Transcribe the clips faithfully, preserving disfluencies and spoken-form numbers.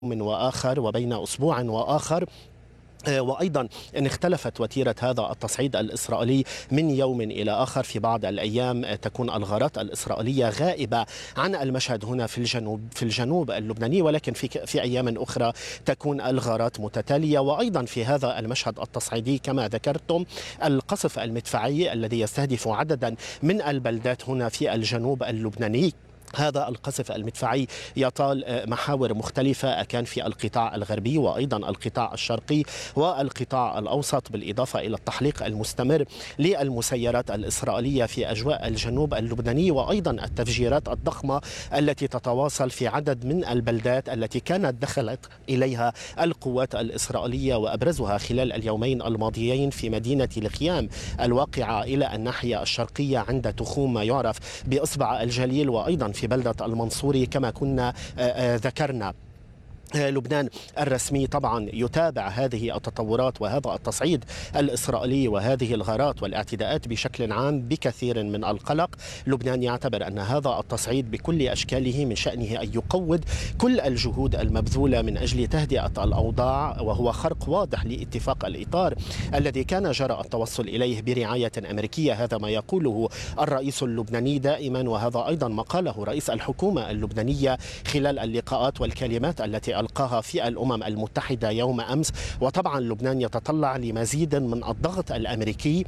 يوم وآخر وبين أسبوع وآخر. وأيضا إن اختلفت وتيرة هذا التصعيد الإسرائيلي من يوم إلى آخر. في بعض الأيام تكون الغارات الإسرائيلية غائبة عن المشهد هنا في الجنوب في الجنوب اللبناني، ولكن في في أيام أخرى تكون الغارات متتالية. وأيضا في هذا المشهد التصعيدي كما ذكرتم القصف المدفعي الذي يستهدف عددا من البلدات هنا في الجنوب اللبناني. هذا القصف المدفعي يطال محاور مختلفة، كان في القطاع الغربي وأيضا القطاع الشرقي والقطاع الأوسط، بالإضافة إلى التحليق المستمر للمسيرات الإسرائيلية في أجواء الجنوب اللبناني، وأيضا التفجيرات الضخمة التي تتواصل في عدد من البلدات التي كانت دخلت إليها القوات الإسرائيلية، وأبرزها خلال اليومين الماضيين في مدينة الخيام الواقعة إلى الناحية الشرقية عند تخوم ما يعرف بإصبع الجليل، وأيضا في بلدة المنصوري كما كنا ذكرنا. لبنان الرسمي طبعا يتابع هذه التطورات وهذا التصعيد الإسرائيلي وهذه الغارات والاعتداءات بشكل عام بكثير من القلق. لبنان يعتبر أن هذا التصعيد بكل أشكاله من شأنه أن يقوض كل الجهود المبذولة من أجل تهدئة الأوضاع، وهو خرق واضح لاتفاق الإطار الذي كان جرى التوصل إليه برعاية أمريكية. هذا ما يقوله الرئيس اللبناني دائما، وهذا أيضا ما قاله رئيس الحكومة اللبنانية خلال اللقاءات والكلمات التي ألقاها في الأمم المتحدة يوم أمس. وطبعا لبنان يتطلع لمزيد من الضغط الأمريكي،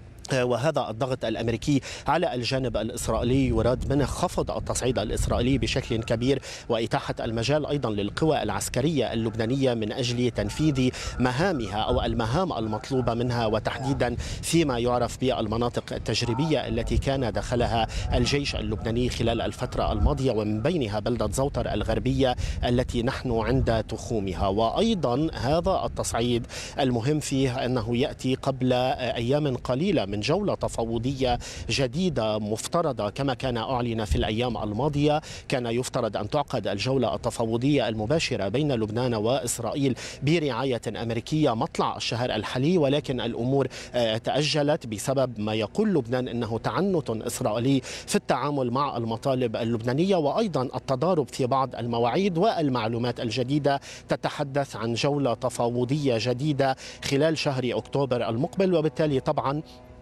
وهذا الضغط الأمريكي على الجانب الإسرائيلي يراد منه خفض التصعيد الإسرائيلي بشكل كبير، وإتاحة المجال أيضا للقوى العسكرية اللبنانية من أجل تنفيذ مهامها أو المهام المطلوبة منها، وتحديدا فيما يعرف بالمناطق التجريبية التي كان دخلها الجيش اللبناني خلال الفترة الماضية، ومن بينها بلدة زوطر الغربية التي نحن عند تخومها. وأيضا هذا التصعيد المهم فيه أنه يأتي قبل أيام قليلة من من جولة تفاوضية جديدة مفترضة كما كان أعلن في الأيام الماضية. كان يفترض أن تعقد الجولة التفاوضية المباشرة بين لبنان وإسرائيل برعاية أمريكية مطلع الشهر الحالي، ولكن الأمور تأجلت بسبب ما يقول لبنان أنه تعنت إسرائيلي في التعامل مع المطالب اللبنانية، وأيضا التضارب في بعض المواعيد. والمعلومات الجديدة تتحدث عن جولة تفاوضية جديدة خلال شهر أكتوبر المقبل، وبالتالي طبعا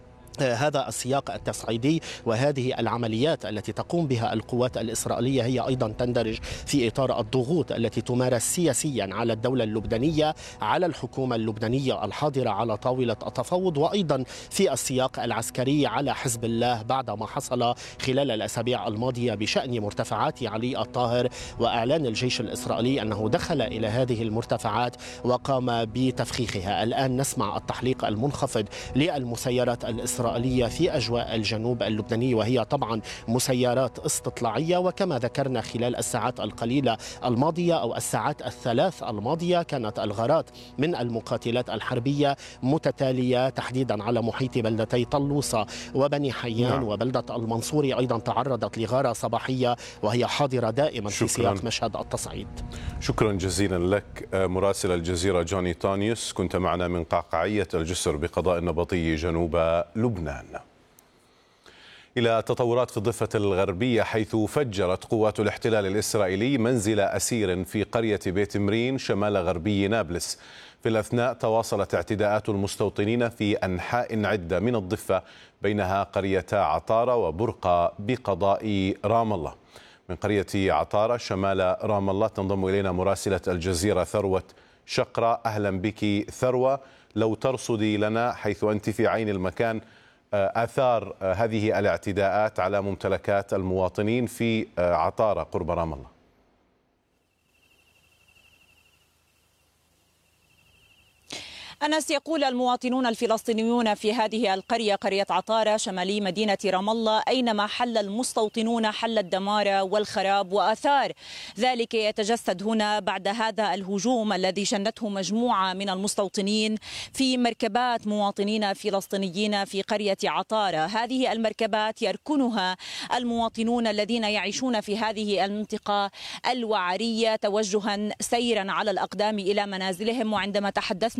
هذا السياق التصعيدي وهذه العمليات التي تقوم بها القوات الإسرائيلية هي أيضا تندرج في إطار الضغوط التي تمارس سياسيا على الدولة اللبنانية، على الحكومة اللبنانية الحاضرة على طاولة التفاوض، وأيضا في السياق العسكري على حزب الله بعد ما حصل خلال الأسابيع الماضية بشأن مرتفعات علي الطاهر، وإعلان الجيش الإسرائيلي أنه دخل إلى هذه المرتفعات وقام بتفخيخها. الآن نسمع التحليق المنخفض للمسيرات الإسرائيلية في أجواء الجنوب اللبناني، وهي طبعا مسيرات استطلاعية. وكما ذكرنا خلال الساعات القليلة الماضية أو الساعات الثلاث الماضية كانت الغارات من المقاتلات الحربية متتالية تحديدا على محيط بلدتي طلوسة وبني حيان. نعم. وبلدة المنصوري أيضا تعرضت لغارة صباحية وهي حاضرة دائما شكراً. في سياق مشهد التصعيد. شكرا جزيلا لك مراسل الجزيرة جوني تانيوس، كنت معنا من قعقعية الجسر بقضاء النبطي جنوب لبنان. إلى تطورات في الضفة الغربية، حيث فجرت قوات الاحتلال الإسرائيلي منزل أسير في قرية بيت مرين شمال غربي نابلس. في الأثناء تواصلت اعتداءات المستوطنين في أنحاء عدة من الضفة، بينها قريتا عطارة وبرقة بقضاء رام الله. من قرية عطارة شمال رام الله تنضم إلينا مراسلة الجزيرة ثروة شقرة. أهلا بك ثروة، لو ترصدي لنا حيث أنت في عين المكان آثار هذه الاعتداءات على ممتلكات المواطنين في عطارة قرب رام الله. أنس، يقول المواطنون الفلسطينيون في هذه القرية قرية عطارة شمالي مدينة رام الله أينما حل المستوطنون حل الدمار والخراب، وآثار ذلك يتجسد هنا بعد هذا الهجوم الذي شنته مجموعة من المستوطنين في مركبات مواطنين فلسطينيين في قرية عطارة. هذه المركبات يركنها المواطنون الذين يعيشون في هذه المنطقة الوعرية توجها سيرا على الأقدام إلى منازلهم، وعندما تحدثنا معهم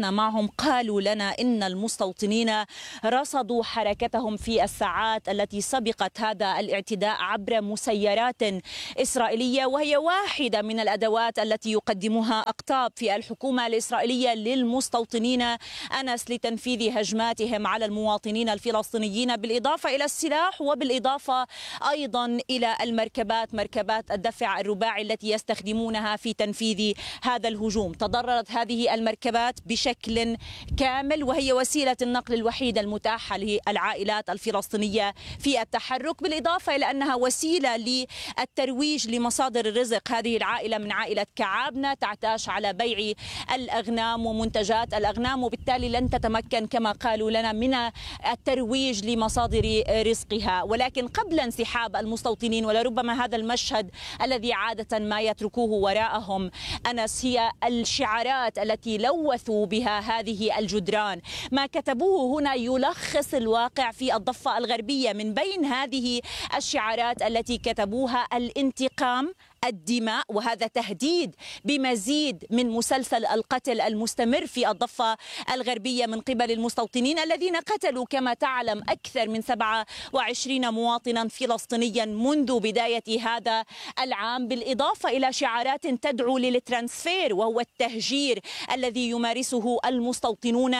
أنهم قالوا لنا إن المستوطنين رصدوا حركتهم في الساعات التي سبقت هذا الاعتداء عبر مسيرات إسرائيلية، وهي واحدة من الأدوات التي يقدمها أقطاب في الحكومة الإسرائيلية للمستوطنين أنس لتنفيذ هجماتهم على المواطنين الفلسطينيين، بالإضافة إلى السلاح وبالإضافة أيضا إلى المركبات، مركبات الدفع الرباعي التي يستخدمونها في تنفيذ هذا الهجوم. تضررت هذه المركبات بشكل كامل، وهي وسيلة النقل الوحيدة المتاحة للعائلات الفلسطينية في التحرك، بالإضافة إلى أنها وسيلة للترويج لمصادر الرزق. هذه العائلة من عائلة كعابنة تعتاش على بيع الأغنام ومنتجات الأغنام، وبالتالي لن تتمكن كما قالوا لنا من الترويج لمصادر رزقها. ولكن قبل انسحاب المستوطنين، ولربما هذا المشهد الذي عادة ما يتركوه وراءهم أنس، هي الشعارات التي لوثوا بها هذه الجدران. ما كتبوه هنا يلخص الواقع في الضفة الغربية. من بين هذه الشعارات التي كتبوها: الانتقام، الدماء، وهذا تهديد بمزيد من مسلسل القتل المستمر في الضفة الغربية من قبل المستوطنين الذين قتلوا كما تعلم أكثر من سبعة وعشرين مواطنا فلسطينيا منذ بداية هذا العام، بالإضافة إلى شعارات تدعو للترانسفير وهو التهجير الذي يمارسه المستوطنون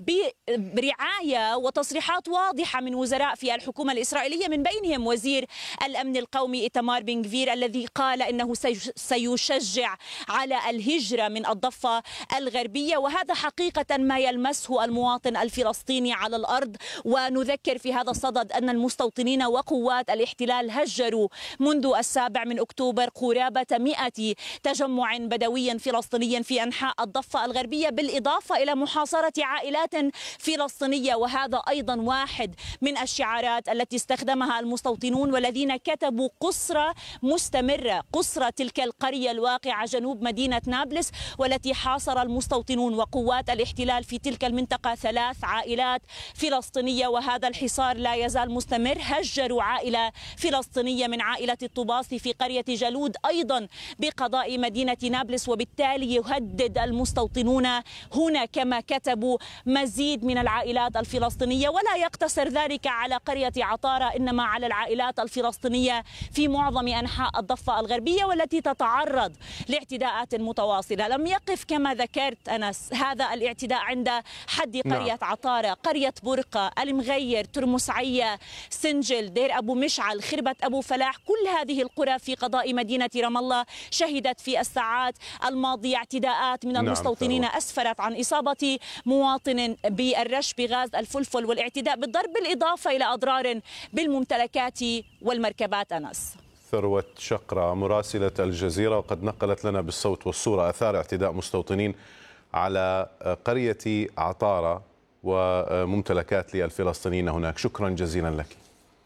برعاية وتصريحات واضحة من وزراء في الحكومة الإسرائيلية، من بينهم وزير الأمن القومي إيتمار بن غفير الذي قال إنه سيشجع على الهجرة من الضفة الغربية، وهذا حقيقة ما يلمسه المواطن الفلسطيني على الأرض. ونذكر في هذا الصدد أن المستوطنين وقوات الاحتلال هجروا منذ السابع من أكتوبر قرابة مئة تجمع بدوي فلسطيني في أنحاء الضفة الغربية، بالإضافة إلى محاصرة عائلات فلسطينية، وهذا أيضا واحد من الشعارات التي استخدمها المستوطنون والذين كتبوا قسرة مستمرة، قسرة تلك القرية الواقعة جنوب مدينة نابلس، والتي حاصر المستوطنون وقوات الاحتلال في تلك المنطقة ثلاث عائلات فلسطينية، وهذا الحصار لا يزال مستمر. هجروا عائلة فلسطينية من عائلة الطباصي في قرية جالود أيضا بقضاء مدينة نابلس، وبالتالي يهدد المستوطنون هنا كما كتبوا مزيد من العائلات الفلسطينية، ولا يقتصر ذلك على قرية عطارة، إنما على العائلات الفلسطينية في معظم أنحاء الضفة الغربية والتي تتعرض لاعتداءات متواصلة. لم يقف كما ذكرت أنس هذا الاعتداء عند حد قرية نعم. عطارة، قرية برقة، المغير، ترمسعية، سنجل، دير أبو مشعل، خربة أبو فلاح، كل هذه القرى في قضاء مدينة رام الله شهدت في الساعات الماضية اعتداءات من نعم. المستوطنين أسفرت عن إصابة مواطن بالرش بغاز الفلفل والاعتداء بالضرب، بالإضافة إلى أضرار بالممتلكات والمركبات. أنس ثروة شقرة مراسلة الجزيرة، وقد نقلت لنا بالصوت والصورة آثار اعتداء مستوطنين على قرية عطارة وممتلكات للفلسطينيين هناك. شكرا جزيلا لك.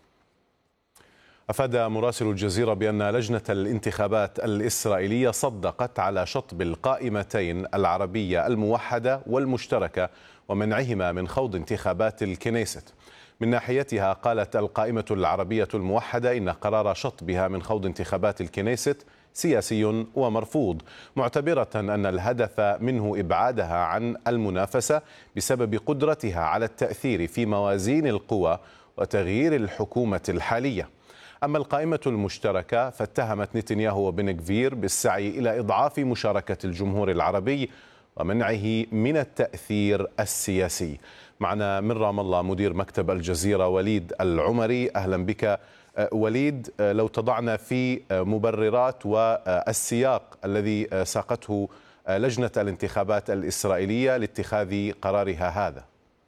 أفاد مراسل الجزيرة بأن لجنة الانتخابات الإسرائيلية صدقت على شطب القائمتين العربية الموحدة والمشتركة ومنعهما من خوض انتخابات الكنيست. من ناحيتها قالت القائمة العربية الموحدة إن قرار شطبها من خوض انتخابات الكنيست سياسي ومرفوض، معتبرة أن الهدف منه إبعادها عن المنافسة بسبب قدرتها على التأثير في موازين القوى وتغيير الحكومة الحالية. أما القائمة المشتركة فاتهمت نتنياهو وبن غفير بالسعي إلى إضعاف مشاركة الجمهور العربي ومنعه من التأثير السياسي. معنا من رام الله مدير مكتب الجزيرة وليد العمري. أهلا بك وليد. لو تضعنا في مبررات والسياق الذي ساقته لجنة الانتخابات الإسرائيلية لاتخاذ قرارها هذا.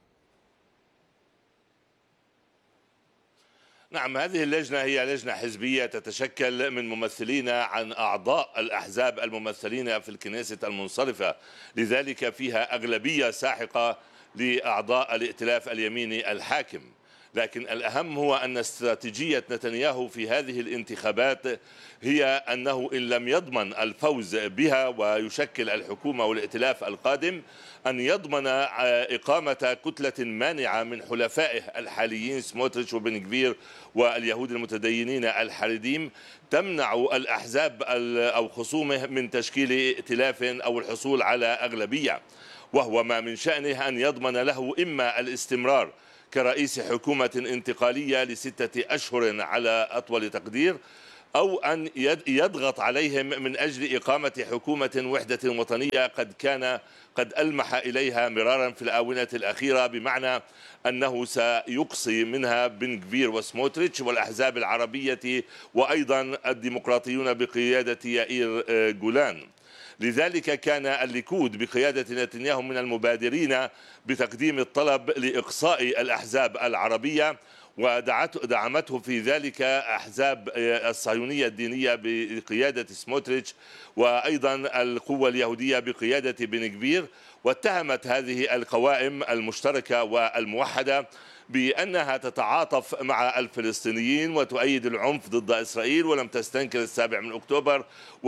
نعم، هذه اللجنة هي لجنة حزبية تتشكل من ممثلين عن أعضاء الأحزاب الممثلين في الكنيسة المنصرفة، لذلك فيها أغلبية ساحقة لأعضاء الائتلاف اليميني الحاكم. لكن الأهم هو أن استراتيجية نتنياهو في هذه الانتخابات هي أنه إن لم يضمن الفوز بها ويشكل الحكومة والائتلاف القادم، أن يضمن إقامة كتلة مانعة من حلفائه الحاليين سموتريتش وبن غفير واليهود المتدينين الحريديم تمنع الأحزاب أو خصومه من تشكيل ائتلاف أو الحصول على أغلبية. وهو ما من شأنه أن يضمن له إما الاستمرار كرئيس حكومة انتقالية لستة أشهر على أطول تقدير، أو أن يضغط عليهم من أجل إقامة حكومة وحدة وطنية قد كان قد ألمح إليها مرارا في الآونة الأخيرة، بمعنى أنه سيقصي منها بن غفير وسموتريتش والأحزاب العربية وأيضا الديمقراطيون بقيادة يائير جولان. لذلك كان الليكود بقيادة نتنياهو من المبادرين بتقديم الطلب لإقصاء الأحزاب العربية، ودعمته في ذلك أحزاب الصهيونية الدينية بقيادة سموتريتش وأيضا القوة اليهودية بقيادة بن غفير، واتهمت هذه القوائم المشتركة والموحدة بأنها تتعاطف مع الفلسطينيين وتؤيد العنف ضد إسرائيل، ولم تستنكر السابع من أكتوبر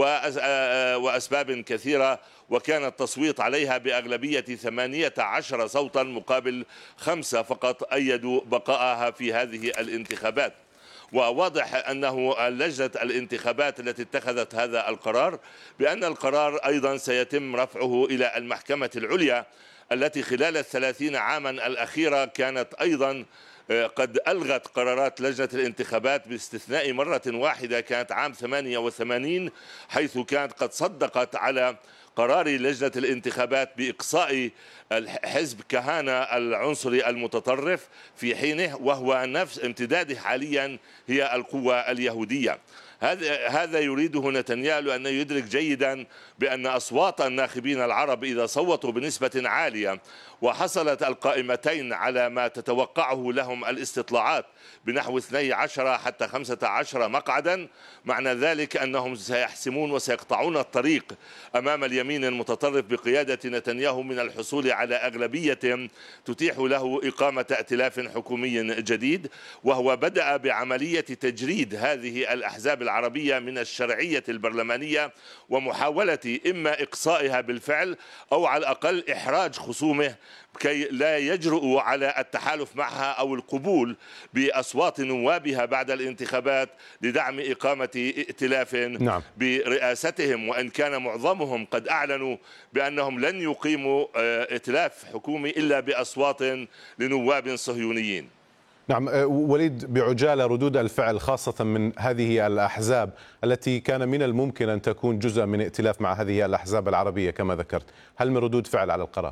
وأسباب كثيرة، وكان التصويت عليها بأغلبية ثمانية عشر صوتا مقابل خمسة فقط أيدوا بقائها في هذه الانتخابات. وواضح أنه لجنة الانتخابات التي اتخذت هذا القرار بأن القرار أيضا سيتم رفعه إلى المحكمة العليا، التي خلال الثلاثين عاما الأخيرة كانت أيضا قد ألغت قرارات لجنة الانتخابات باستثناء مرة واحدة كانت عام ثمانية وثمانين، حيث كانت قد صدقت على قرار لجنة الانتخابات بإقصاء الحزب كهانة العنصري المتطرف في حينه، وهو نفس امتداده حاليا هي القوة اليهودية. هذا هذا يريده نتنياهو لأنه يدرك جيدا بأن أصوات الناخبين العرب إذا صوتوا بنسبة عالية وحصلت القائمتين على ما تتوقعه لهم الاستطلاعات بنحو اثني عشر حتى خمسة عشر مقعدا، معنى ذلك أنهم سيحسمون وسيقطعون الطريق أمام اليمين المتطرف بقيادة نتنياهو من الحصول على أغلبية تتيح له إقامة ائتلاف حكومي جديد، وهو بدأ بعملية تجريد هذه الأحزاب العربية من الشرعية البرلمانية ومحاولة إما إقصائها بالفعل أو على الأقل إحراج خصومه كي لا يجرؤوا على التحالف معها أو القبول بأصوات نوابها بعد الانتخابات لدعم إقامة ائتلاف نعم. برئاستهم، وإن كان معظمهم قد أعلنوا بأنهم لن يقيموا ائتلاف حكومي إلا بأصوات لنواب صهيونيين. نعم وليد، بعجالة ردود الفعل خاصة من هذه الأحزاب التي كان من الممكن أن تكون جزء من ائتلاف مع هذه الأحزاب العربية كما ذكرت، هل من ردود فعل على القرار؟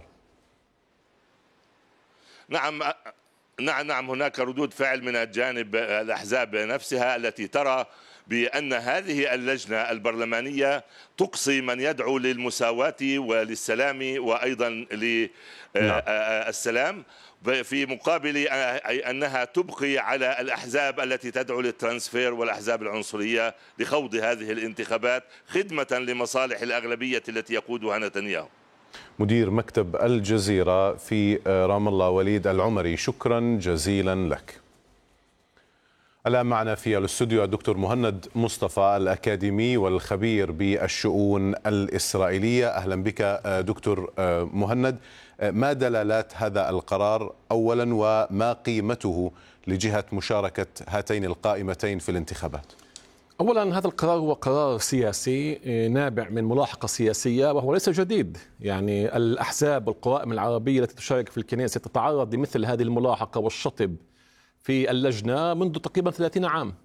نعم نعم نعم هناك ردود فعل من الجانب الأحزاب نفسها التي ترى بأن هذه اللجنة البرلمانية تقصي من يدعو للمساواة وللسلام وأيضا للسلام، في مقابل أنها تبقي على الأحزاب التي تدعو للترانسفير والأحزاب العنصرية لخوض هذه الانتخابات خدمة لمصالح الأغلبية التي يقودها نتنياهو. مدير مكتب الجزيرة في رام الله وليد العمري، شكرا جزيلا لك. الآن معنا في الاستوديو الدكتور مهند مصطفى الأكاديمي والخبير بالشؤون الإسرائيلية. أهلا بك دكتور مهند. ما دلالات هذا القرار أولا، وما قيمته لجهة مشاركة هاتين القائمتين في الانتخابات؟ أولا هذا القرار هو قرار سياسي نابع من ملاحقة سياسية، وهو ليس جديد. يعني الأحزاب والقوائم العربية التي تشارك في الكنيسة تتعرض لمثل هذه الملاحقة والشطب في اللجنة منذ تقريبا ثلاثين عام،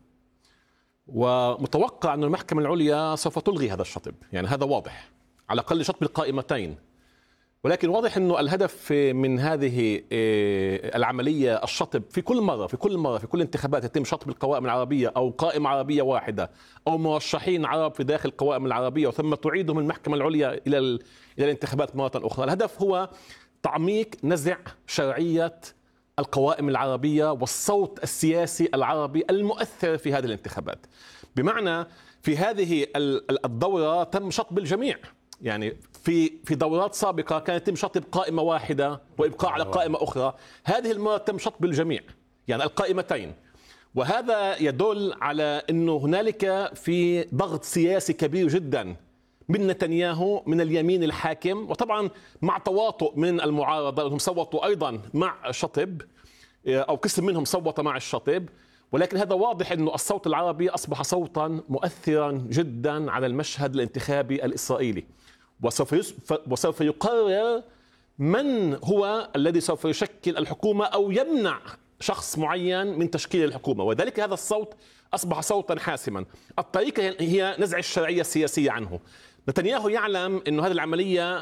ومتوقع أن المحكمة العليا سوف تلغي هذا الشطب، يعني هذا واضح، على الأقل شطب القائمتين. ولكن واضح أنه الهدف من هذه العملية الشطب في كل مرة في كل مرة في كل انتخابات يتم شطب القوائم العربية أو قائمة عربية واحدة أو مرشحين عرب في داخل القوائم العربية وثم تعيدهم المحكمة العليا إلى إلى الانتخابات مرة أخرى. الهدف هو تعميق نزع شرعية القوائم العربية والصوت السياسي العربي المؤثر في هذه الانتخابات. بمعنى في هذه الدورة تم شطب الجميع، يعني في في دورات سابقة كانت يتم شطب قائمة واحدة وإبقاء على قائمة أخرى، هذه المرة تم شطب الجميع، يعني القائمتين. وهذا يدل على أنه هنالك في ضغط سياسي كبير جدا من نتنياهو من اليمين الحاكم، وطبعا مع تواطؤ من المعارضة أنهم صوتوا أيضا مع الشطب أو قسم منهم صوت مع الشطب. ولكن هذا واضح أنه الصوت العربي أصبح صوتا مؤثرا جدا على المشهد الانتخابي الإسرائيلي، وسوف وسوف يقرر من هو الذي سوف يشكل الحكومة أو يمنع شخص معين من تشكيل الحكومة، وذلك هذا الصوت أصبح صوتا حاسما. الطريقة هي نزع الشرعية السياسية عنه. نتنياهو يعلم أن هذه العملية